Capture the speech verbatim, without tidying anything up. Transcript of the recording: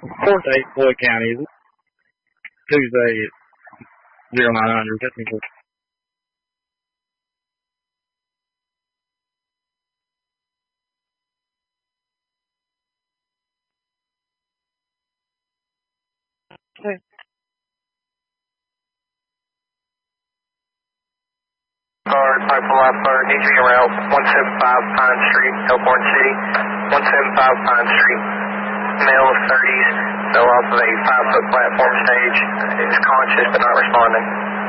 fourth eight, Floyd County, is it? Tuesday at zero nine hundred, technical. Okay. Guard, five four five, guard, need you route one seven five Pine Street, Elkhorn City, one seven five Pine Street, male of thirties, fell off of a five foot platform stage, is conscious but not responding.